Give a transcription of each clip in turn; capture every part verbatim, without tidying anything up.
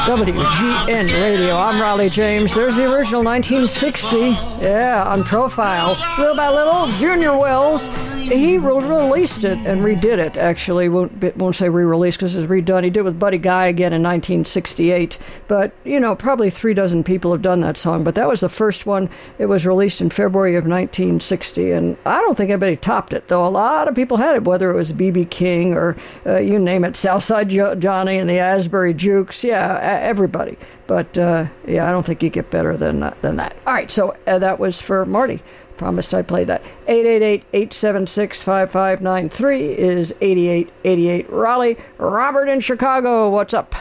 W G N Radio. I'm Raleigh James. There's the original nineteen sixty. Yeah, on Profile. Little by little, Junior Wells, he re- released it and redid it, actually. Won't, won't say re-released because it's redone. He did it with Buddy Guy again in nineteen sixty-eight. But, you know, probably three dozen people have done that song. But that was the first one. It was released in February of nineteen sixty. And I don't think anybody topped it, though. A lot of people had it, whether it was B B King or uh, you name it, Southside jo- Johnny and the Asbury Jukes. Yeah, everybody. But, uh, yeah, I don't think you get better than, uh, than that. All right, so uh, that was for Marty. Promised I'd play that. eight eight eight, eight seven six, five five nine three is eighty-eight eighty-eight Raleigh. Robert in Chicago, what's up?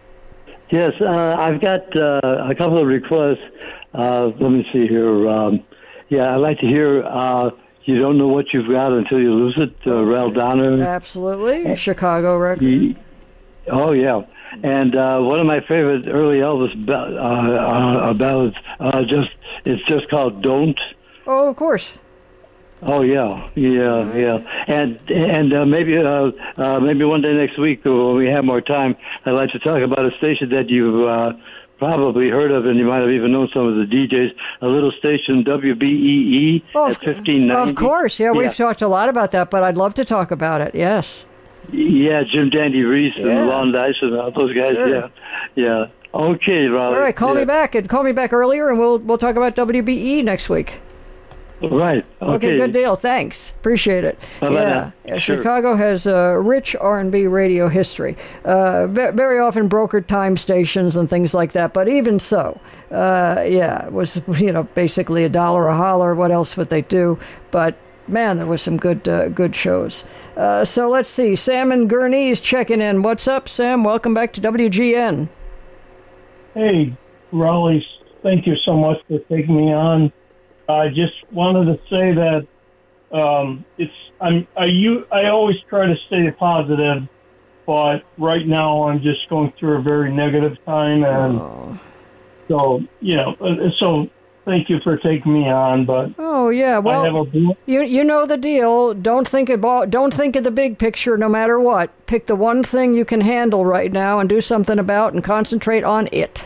Yes, uh, I've got uh, a couple of requests. Uh, let me see here. Um, yeah, I'd like to hear uh, You Don't Know What You've Got Until You Lose It, uh, Rel Donner. Absolutely. Chicago record. He, oh, yeah. And uh, one of my favorite early Elvis ba- uh, uh, ballads, uh, just it's just called Don't. Oh, of course. Oh yeah, yeah, yeah, and and uh, maybe uh, uh, maybe one day next week when we have more time, I'd like to talk about a station that you've uh, probably heard of, and you might have even known some of the D Js. A little station, W B E E oh, at fifteen ninety. Of course, yeah, yeah, we've talked a lot about that, but I'd love to talk about it. Yes. Yeah, Jim Dandy Reese and yeah. Lon Dice and all those guys. Sure. Yeah, yeah. Okay, Raleigh. All right, call yeah. me back and call me back earlier, and we'll we'll talk about W B E next week. Right. Okay. Okay, good deal. Thanks. Appreciate it. Bye-bye yeah, now. Sure. Chicago has a rich R and B radio history. Uh, very often brokered time stations and things like that. But even so, uh, yeah, it was, you know, basically a dollar a holler. What else would they do? But man, there was some good uh, good shows. Uh, so let's see. Sam and Gurney's checking in. What's up, Sam? Welcome back to W G N. Hey, Raleigh. Thank you so much for taking me on. I just wanted to say that um, it's I'm I you I always try to stay positive, but right now I'm just going through a very negative time, and oh. so you know, so thank you for taking me on. But oh yeah, well, I have a, you you know the deal. Don't think about don't think of the big picture, no matter what. Pick the one thing you can handle right now and do something about, and concentrate on it.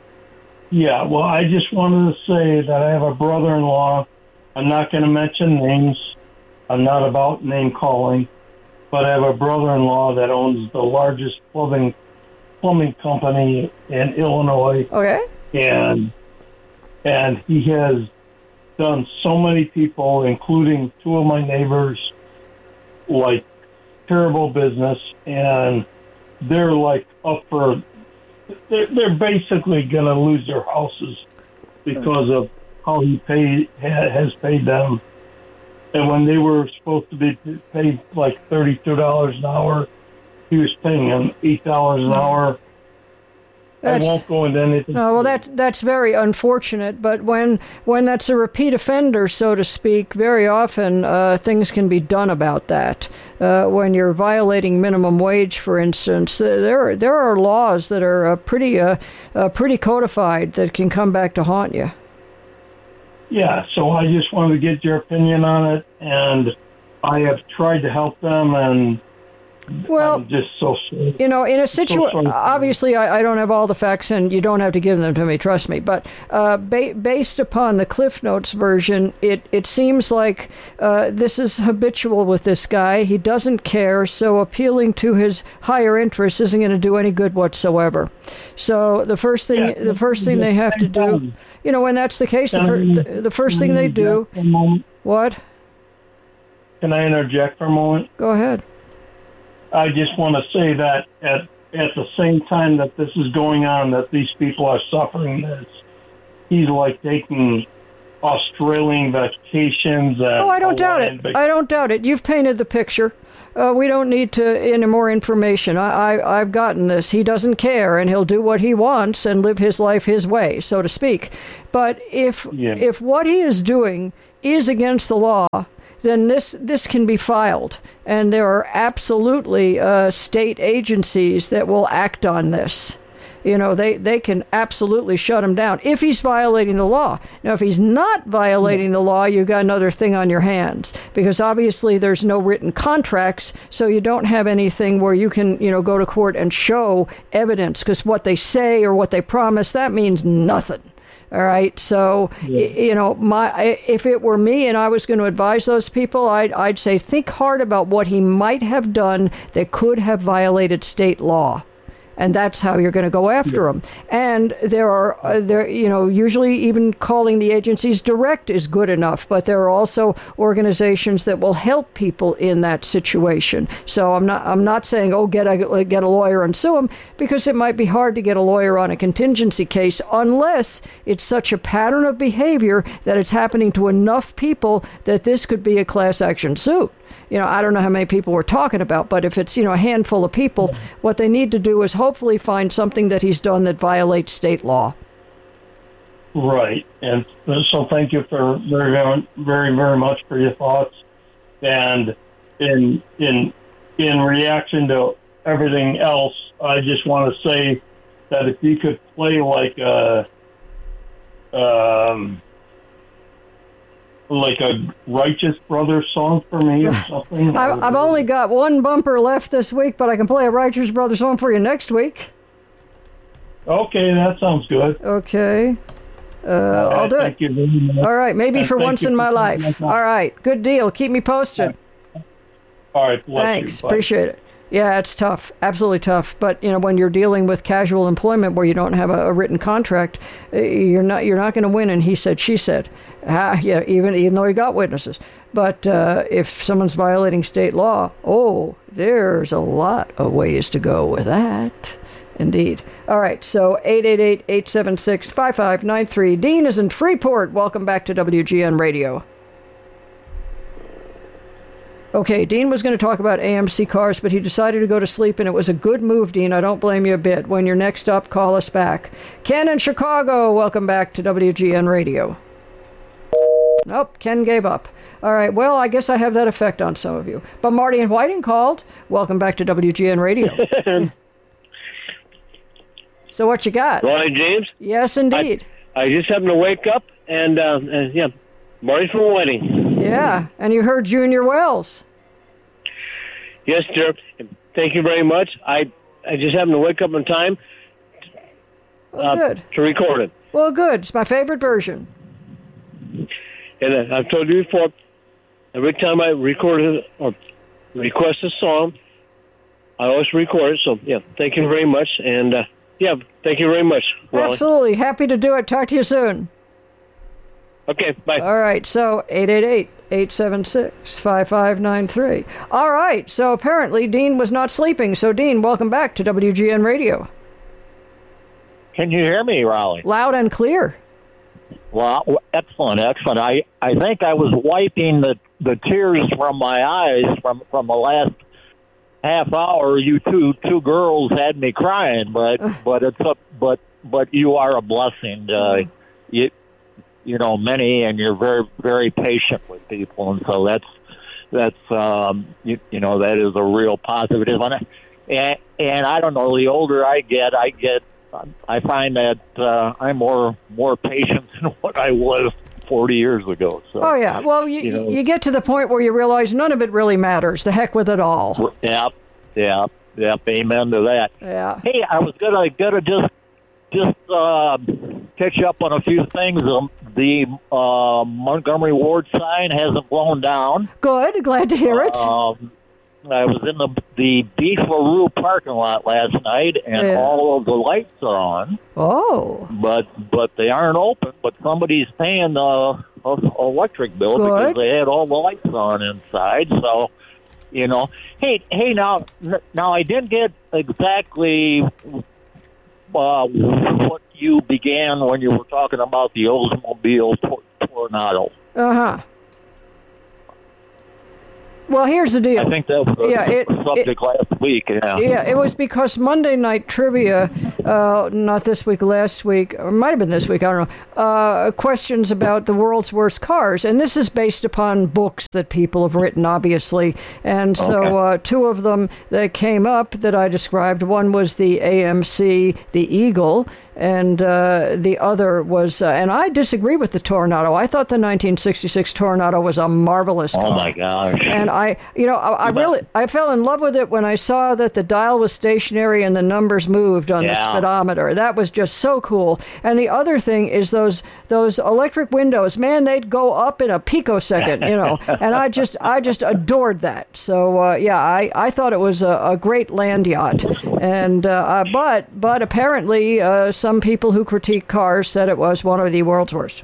Yeah, well, I just wanted to say that I have a brother-in-law. I'm not going to mention names. I'm not about name calling, but I have a brother-in-law that owns the largest plumbing plumbing company in Illinois. Okay. And and he has done so many people, including two of my neighbors, like terrible business, and they're like up for. They're, they're basically going to lose their houses because of how he paid has paid them. And when they were supposed to be paid like thirty-two dollars an hour, he was paying them eight dollars an hour. That's, I won't go into anything. Oh, well, that, that's very unfortunate. But when when that's a repeat offender, so to speak, very often uh, things can be done about that. Uh, when you're violating minimum wage, for instance, uh, there, are, there are laws that are uh, pretty uh, uh, pretty codified that can come back to haunt you. Yeah, so I just wanted to get your opinion on it. And I have tried to help them, and well, I'm just so sorry. You know, in a situation, so obviously I, I don't have all the facts, and you don't have to give them to me, trust me. But uh, ba- based upon the Cliff Notes version, it, it seems like uh, this is habitual with this guy. He doesn't care, so appealing to his higher interests isn't going to do any good whatsoever. So the first thing, yeah, the first thing they have to do, you know, when that's the case, the, fir- the, the first thing they do, what? Can I interject for a moment? Go ahead. I just want to say that at at the same time that this is going on, that these people are suffering this, he's like taking Australian vacations. And oh, I don't doubt it. Vac- I don't doubt it. You've painted the picture. Uh, we don't need to any more information. I, I, I've gotten this. He doesn't care, and he'll do what he wants and live his life his way, so to speak. But if yeah. if what he is doing is against the law, then this this can be filed. And there are absolutely uh, state agencies that will act on this. You know, they, they can absolutely shut him down if he's violating the law. Now, if he's not violating the law, you've got another thing on your hands, because obviously there's no written contracts, so you don't have anything where you can, you know, go to court and show evidence, because what they say or what they promise, that means nothing. All right. So, yeah. you know, my if it were me and I was going to advise those people, I'd, I'd say think hard about what he might have done that could have violated state law. And that's how you're going to go after yeah. them. And there are, uh, there, you know, usually even calling the agencies direct is good enough. But there are also organizations that will help people in that situation. So I'm not, I'm not saying, oh, get a get a lawyer and sue them, because it might be hard to get a lawyer on a contingency case unless it's such a pattern of behavior that it's happening to enough people that this could be a class action suit. You know, I don't know how many people we're talking about, but if it's, you know, a handful of people, what they need to do is hopefully find something that he's done that violates state law. Right. And so thank you for very, very, very, very much for your thoughts. And in in in reaction to everything else, I just want to say that if you could play like a um like a Righteous Brothers song for me or something. I, I've only got one bumper left this week, but I can play a Righteous Brothers song for you next week. Okay, that sounds good. Okay. Uh, right, I'll do thank it. You very much. All right, maybe and for once in my life. All right, good deal. Keep me posted. All right, thanks. You. Appreciate it. Yeah, it's tough, absolutely tough. But you know, when you're dealing with casual employment where you don't have a, a written contract, you're not you're not going to win. And he said, she said, ah, yeah, even even though he got witnesses. But uh, if someone's violating state law, oh, there's a lot of ways to go with that. Indeed. All right, so eight eight eight, eight seven six, five five nine three. Dean is in Freeport. Welcome back to W G N Radio. Okay, Dean was going to talk about A M C cars, but he decided to go to sleep, and it was a good move, Dean. I don't blame you a bit. When you're next up, call us back. Ken in Chicago, welcome back to W G N Radio. Nope, Ken gave up. All right, well, I guess I have that effect on some of you. But Marty and Whiting called. Welcome back to W G N Radio. So what you got? Ronnie James? Yes, indeed. I, I just happened to wake up, and, uh, and yeah, Marty from Whiting. Yeah, and you heard Junior Wells. Yes, dear. Thank you very much. I I just happened to wake up in time well, uh, good. to record it. Well, good. It's my favorite version. And uh, I've told you before, every time I record it or request a song, I always record it. So, yeah, thank you very much. And, uh, yeah, thank you very much, Raleigh. Absolutely. Happy to do it. Talk to you soon. Okay, bye. All right, so eight eight eight, eight seven six, five five nine three. All right, so apparently Dean was not sleeping. So, Dean, welcome back to W G N Radio. Can you hear me, Raleigh? Loud and clear. Well, excellent, excellent. I, I think I was wiping the, the tears from my eyes from, from the last half hour. You two two girls had me crying, but but it's a, but but you are a blessing. Uh, you you know many, and you're very very patient with people, and so that's that's um, you, you know that is a real positive. And and I don't know. The older I get, I get. I find that uh, I'm more more patient than what I was forty years ago. So, oh, yeah. Well, you, you, know, you get to the point where you realize none of it really matters. The heck with it all. Yep, yep, yep. Amen to that. Yeah. Hey, I was gonna gonna just just uh, catch up on a few things. Um, the uh, Montgomery Ward sign hasn't blown down. Good. Glad to hear it. Um, I was in the the Beef LaRue parking lot last night, and yeah. all of the lights are on. Oh. But but they aren't open. But somebody's paying the uh, electric bill Good. because they had all the lights on inside. So, you know, hey hey now now I didn't get exactly uh, what you began when you were talking about the Oldsmobile tor- Tornado. Uh huh. Well, here's the deal. I think that was the Yeah, it- subject it- last week. Yeah. Yeah, it was because Monday Night Trivia, uh, not this week, last week, or it might have been this week, I don't know, uh, questions about the world's worst cars. And this is based upon books that people have written, obviously. And so Okay. uh, two of them that came up that I described, one was the A M C, the Eagle, and uh, the other was, uh, and I disagree with the Tornado. I thought the nineteen sixty-six Tornado was a marvelous car. Oh my gosh. And I, you know, I, I really, I fell in love with it when I saw that the dial was stationary and the numbers moved on the Yeah. speedometer. That was just so cool. And the other thing is those those electric windows. Man, they'd go up in a picosecond, you know. And I just, I just adored that. So uh, yeah, I, I thought it was a, a great land yacht. And uh, uh, but but apparently uh, some people who critique cars said it was one of the world's worst.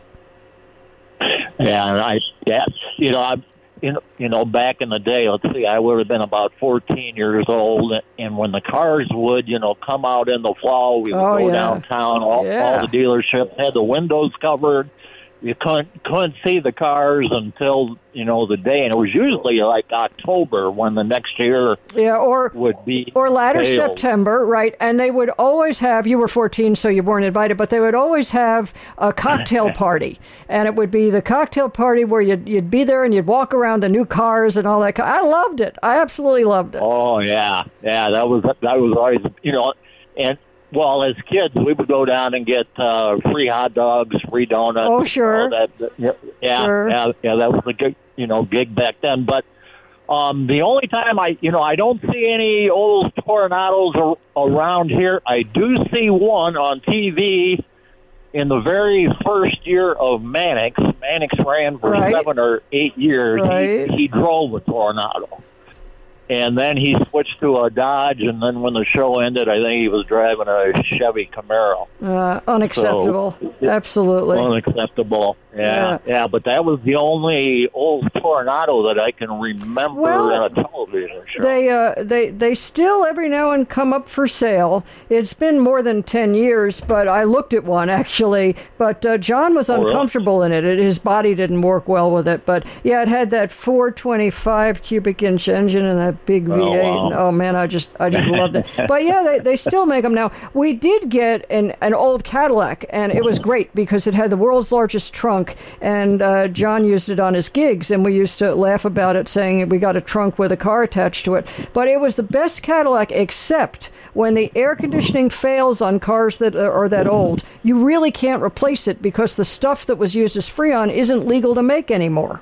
Yeah, and I, yeah, you know, I, you know, you know, back in the day, let's see, I would have been about fourteen years old, and when the cars would, you know, come out in the fall, we would Oh, go yeah. downtown. All, Yeah. all the dealerships had the windows covered. You couldn't couldn't see the cars until, you know, the day, and it was usually like October when the next year Yeah, or would be or latter sales. September, right? And they would always have, you were fourteen, so you weren't invited, but they would always have a cocktail party. And it would be the cocktail party where you'd, you'd be there and you'd walk around the new cars and all that. I loved it. I absolutely loved it. Oh yeah, yeah. That was that was always, you know, and well, as kids, we would go down and get uh, free hot dogs, free donuts. Oh, sure. All that, yeah, yeah, Sure. yeah, yeah. That was the gig, you know, gig back then. But um, the only time I, you know, I don't see any old Tornadoes ar- around here. I do see one on T V in the very first year of Mannix. Mannix ran for Right. seven or eight years. Right. He, he drove a Tornado. And then he switched to a Dodge, and then when the show ended, I think he was driving a Chevy Camaro. Uh, unacceptable. So- Absolutely. Unacceptable. Yeah, Yeah. yeah, but that was the only old Tornado that I can remember Well, in a television show. They uh, they they still every now and come up for sale. It's been more than ten years, but I looked at one actually. But uh, John was Oh, really? uncomfortable in it. it. His body didn't work well with it. But yeah, it had that four twenty-five cubic inch engine and that big V eight. Oh, wow. And, oh man, I just I just loved it. But yeah, they, they still make them now. We did get an an old Cadillac, and it was great because it had the world's largest trunk. And uh, John used it on his gigs, and we used to laugh about it, saying we got a trunk with a car attached to it. But it was the best Cadillac, except when the air conditioning fails on cars that are that old, you really can't replace it because the stuff that was used as Freon isn't legal to make anymore.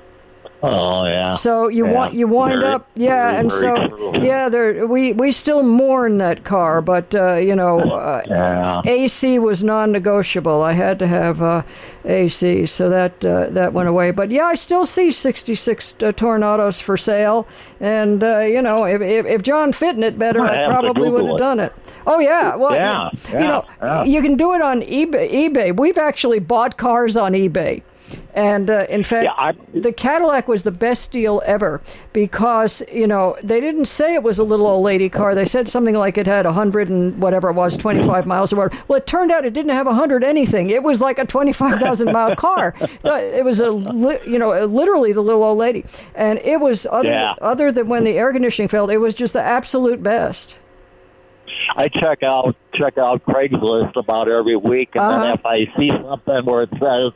Oh yeah. So you Yeah, want you wind very- up, yeah, very, and very so true. yeah, there we we still mourn that car, but uh, you know, uh, Yeah. A C was non-negotiable. I had to have uh, A C, so that uh, that went away. But yeah, I still see sixty-six uh, Tornadoes for sale, and uh, you know, if, if if John fit in it better, I I have to probably would Google have it. done it. Oh yeah, well, Yeah, you, yeah, know, yeah. you can do it on eBay. eBay. We've actually bought cars on eBay. And uh, in fact, Yeah, I- the Cadillac was the best deal ever because, you know, they didn't say it was a little old lady car. They said something like it had one hundred and whatever it was, twenty-five miles or whatever. Well, it turned out it didn't have one hundred anything. It was like a twenty-five thousand mile car. It was, a li- you know, literally the little old lady. And it was, other, Yeah. other than when the air conditioning failed, it was just the absolute best. I check out check out Craigslist about every week, and Uh-huh. then if I see something where it says,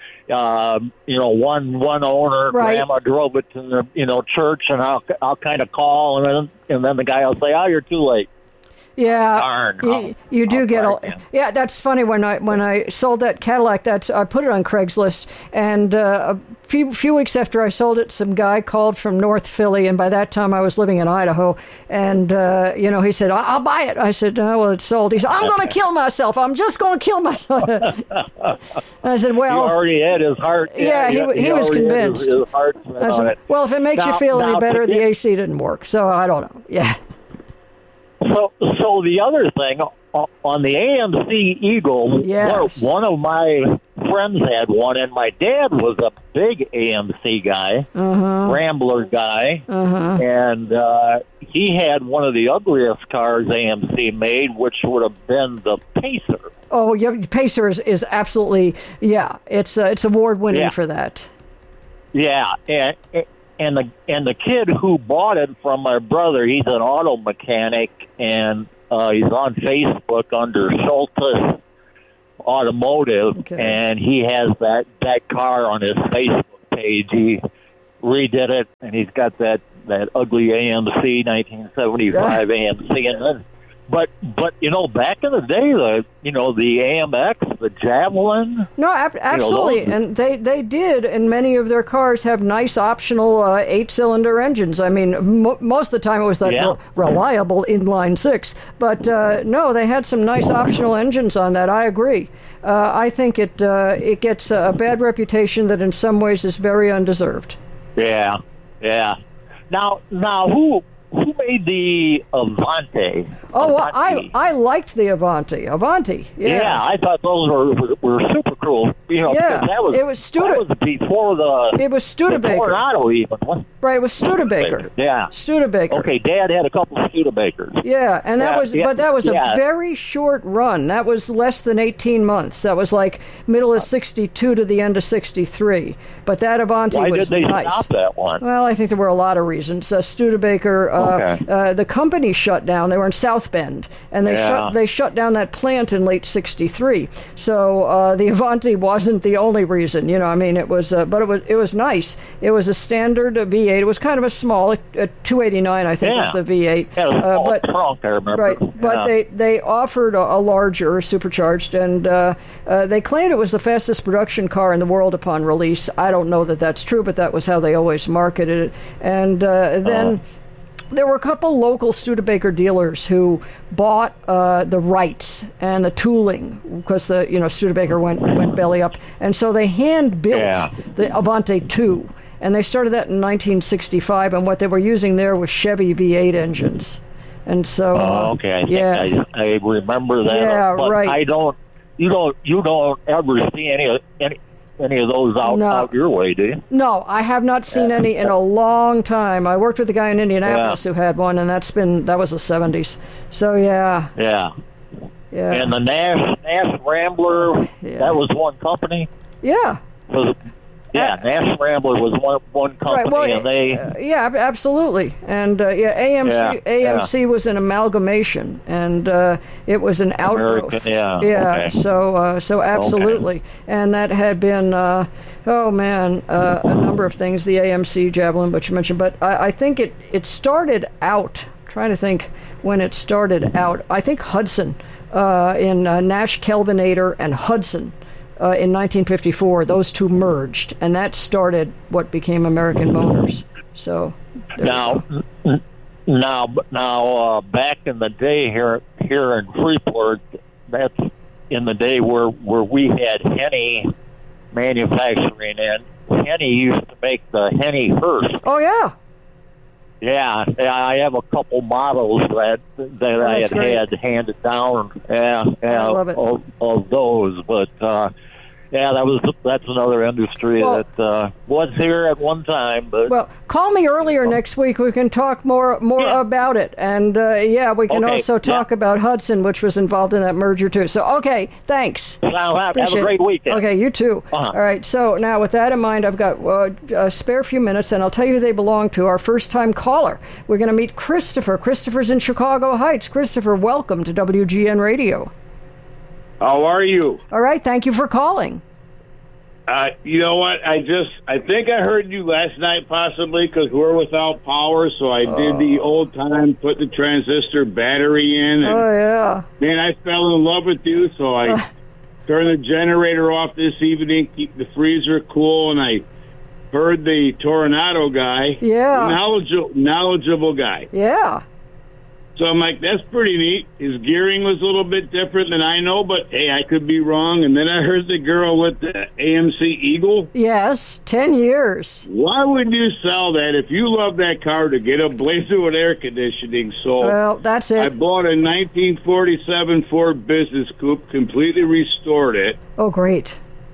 um, you know, one one owner, Right. grandma drove it to the you know church, and I'll I'll kind of call, and then and then the guy will say, "Oh, you're too late." Yeah, Darn. you, I'll- you do I'll get try all. again. Yeah, that's funny. When I when I sold that Cadillac, that's I put it on Craigslist, and uh, a few few weeks after I sold it, some guy called from North Philly, and by that time I was living in Idaho, and uh, you know he said, "I- "I'll buy it." I said, "Oh, well, it's sold." He said, "I'm going to kill myself. I'm just going to kill myself." And I said, He "Well." already had his heart. Yeah, he w- he was already had convinced. His, his heart set I on said, it. well, if it makes you Now- feel any now, better, the forget- A C didn't work, so I don't know. Yeah. So, so the other thing o- on the A M C Eagle, Yes. one, one of my friends had one, and my dad was a big A M C guy, Uh-huh. Rambler guy, Uh-huh. and uh, he had one of the ugliest cars A M C made, which would have been the Pacer. Oh, yeah, Pacer is, is absolutely, yeah, it's uh, it's award winning Yeah. for that. Yeah, and and the and the kid who bought it from my brother, he's an auto mechanic, and uh, he's on Facebook under Schultes Automotive, Okay. and he has that that car on his Facebook page. He redid it, and he's got that that ugly A M C nineteen seventy-five A M C, and then. But but you know, back in the day, the you know the A M X, the Javelin. No, ab- absolutely, You know, and they, they did, and many of their cars have nice optional uh, eight-cylinder engines. I mean, mo most of the time it was that Yeah. re- reliable inline six, but uh, no, they had some nice optional engines on that. I agree. Uh, I think it uh, it gets a bad reputation that in some ways is very undeserved. Yeah, yeah. Now now who who made the Avante? Oh, well, Avanti? I I liked the Avanti. Avanti, yeah. Yeah, I thought those were were, were super cool. You know, Yeah, because that was it was Stude- that was before the It was the Studebaker. Tornado even. wasn't Right, it was Studebaker. it? Yeah. Studebaker. Okay, Dad had a couple of Studebakers. Yeah, and that Yeah, was, yeah, but that was yeah. a very short run. That was less than eighteen months. That was like middle of sixty-two to the end of sixty-three. But that Avanti Why was did they nice. stop that one? Well, I think there were a lot of reasons. Uh, Studebaker, uh, Okay. uh, the company shut down. They were in South Bend, and they Yeah. shut they shut down that plant in late sixty-three. So uh, the Avanti wasn't the only reason. You know, I mean, it was, uh, but it was it was nice. It was a standard uh, V eight. It was kind of a small, uh, two eighty-nine, I think, Yeah. was the V eight. Yeah, it was Uh, all but trunk, I remember. Right, but Yeah. they, they offered a, a larger supercharged, and uh, uh, they claimed it was the fastest production car in the world upon release. I don't know that that's true, but that was how they always marketed it. And uh, then Uh-huh. there were a couple local Studebaker dealers who bought uh, the rights and the tooling because the you know Studebaker went went belly up, and so they hand built Yeah. the Avante two. And they started that in nineteen sixty-five, and what they were using there was Chevy V eight engines. And so, uh, Oh, okay. I think yeah, I, I remember that. Yeah, but right. I don't. You don't. You don't ever see any of any any of those out, No. out your way, do you? no, I have not seen any in a long time. I worked with a guy in Indianapolis Yeah. who had one, and that's been that was the seventies. So yeah, Yeah. yeah, And the Nash Nash Rambler. Yeah. That was one company. yeah. Was, yeah, Nash Rambler was one one company, Right. Well, and they. uh, yeah, ab- absolutely. And uh, yeah, A M C Yeah, A M C was an amalgamation, and uh, it was an outgrowth. American, yeah, Yeah. okay. So uh, so absolutely, and that had been uh, oh man, uh, a number of things. The A M C Javelin, but you mentioned, but I, I think it it started out. Trying to think when it started out. I think Hudson uh, in uh, Nash Kelvinator and Hudson. Uh, in nineteen fifty-four, those two merged, and that started what became American Motors. So there you Now, go. n- now, now, uh, back in the day here, here in Freeport, that's in the day where where we had Henny manufacturing, and Henny used to make the Henny hearse. Oh yeah, Yeah, yeah, I have a couple models that that I that's had great. had handed down. Yeah, yeah, I love it. Of, of those, but. Uh, Yeah, that was that's another industry Well- that uh, was here at one time, but well, call me earlier next week. We can talk more more Yeah. about it, and uh, yeah, we can Okay, also talk yeah. about Hudson, which was involved in that merger too. So okay, thanks. now have, have a Appreciate great it. weekend. Okay, you too. Uh-huh. All right, so now with that in mind, I've got uh, a spare few minutes, and I'll tell you who they belong to. Our first-time caller. We're going to meet Christopher. Christopher's in Chicago Heights. Christopher, welcome to W G N Radio. How are you? All right, thank you for calling. Uh, you know what? I just, I think I heard you last night possibly because we're without power, so I did the old time, put the transistor battery in, and Oh, yeah. man, I fell in love with you, so I turned the generator off this evening, keep the freezer cool, and I heard the Tornado guy. Yeah. Knowledgeable, knowledgeable guy. Yeah. So I'm like, that's pretty neat. His gearing was a little bit different than I know, but hey, I could be wrong. And then I heard the girl with the A M C Eagle. Yes, ten years. Why would you sell that if you love that car to get a blazer with air conditioning? So Well, that's I it. bought a nineteen forty-seven Ford Business Coupe, completely restored it. Oh, great.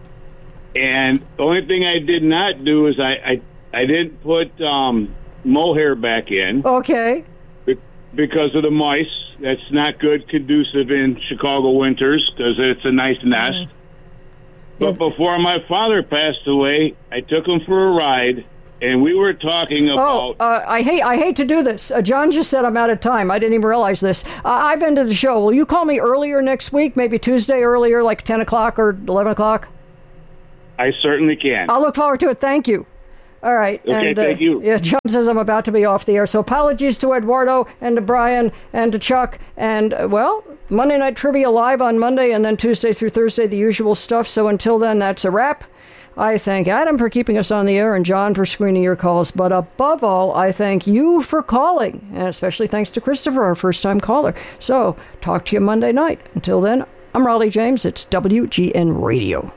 And the only thing I did not do is I, I, I didn't put um, mohair back in. Okay. Because of the mice. That's not good conducive in Chicago winters because it's a nice nest. Mm. But before my father passed away, I took him for a ride, and we were talking about. Oh, uh, I hate I hate to do this. Uh, John just said I'm out of time. I didn't even realize this. Uh, I've ended the show. Will you call me earlier next week? Maybe Tuesday earlier, like ten o'clock or eleven o'clock? I certainly can. I'll look forward to it. Thank you. All right. Okay, and, uh, thank you. Yeah, John says I'm about to be off the air. So apologies to Eduardo and to Brian and to Chuck. And, uh, well, Monday Night Trivia live on Monday and then Tuesday through Thursday, the usual stuff. So until then, that's a wrap. I thank Adam for keeping us on the air and John for screening your calls. But above all, I thank you for calling. And especially thanks to Christopher, our first-time caller. So talk to you Monday night. Until then, I'm Raleigh James. It's W G N Radio.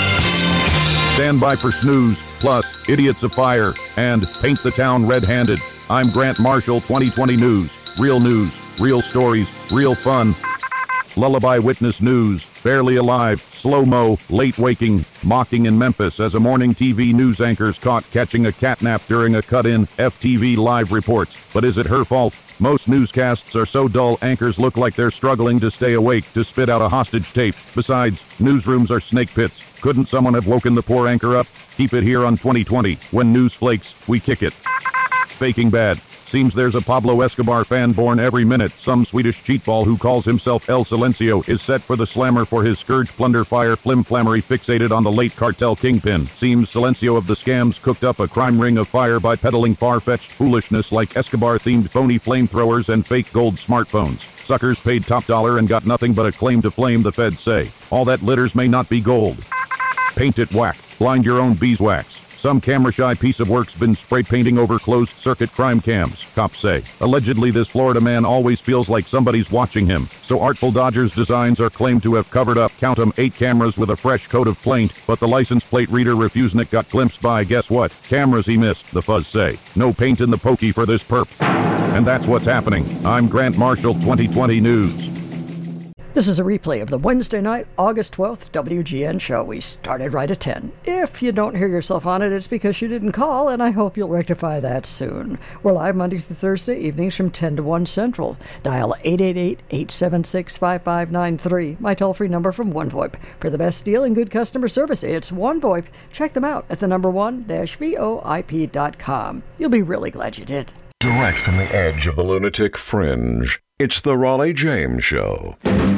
Stand by for Snooze, plus Idiots of Fire, and Paint the Town Red-Handed. I'm Grant Marshall, twenty twenty News. Real news, real stories, real fun. Lullaby Witness News, Barely Alive, Slow-Mo, Late Waking, Mocking in Memphis as a morning T V news anchor's caught catching a catnap during a cut-in. F T V Live reports. But is it her fault? Most newscasts are so dull, anchors look like they're struggling to stay awake to spit out a hostage tape. Besides, newsrooms are snake pits. Couldn't someone have woken the poor anchor up? Keep it here on twenty twenty. When news flakes, we kick it. Faking Bad. Seems there's a Pablo Escobar fan born every minute. Some Swedish cheatball who calls himself El Silencio is set for the slammer for his scourge plunder fire flimflammery fixated on the late cartel kingpin. Seems Silencio of the scams cooked up a crime ring of fire by peddling far-fetched foolishness like Escobar-themed phony flamethrowers and fake gold smartphones. Suckers paid top dollar and got nothing but a claim to flame, the feds say. All that glitters may not be gold. Paint it whack. Blind your own beeswax. Some camera-shy piece of work's been spray painting over closed-circuit crime cams, cops say. Allegedly, this Florida man always feels like somebody's watching him. So Artful Dodgers designs are claimed to have covered up, count 'em, eight cameras with a fresh coat of paint, but the license plate reader Refusnik got glimpsed by, guess what? Cameras he missed, the fuzz say. No paint in the pokey for this perp. And that's what's happening. I'm Grant Marshall, twenty twenty News. This is a replay of the Wednesday night, August twelfth W G N show. We started right at ten. If you don't hear yourself on it, it's because you didn't call, and I hope you'll rectify that soon. We're live Monday through Thursday evenings from ten to one Central. Dial eight eight eight, eight seven six, five five nine three, my toll-free number from OneVoIP. For the best deal and good customer service, it's OneVoIP. Check them out at the number one dash V O I P dot com. You'll be really glad you did. Direct from the edge of the lunatic fringe, it's the Raleigh James Show.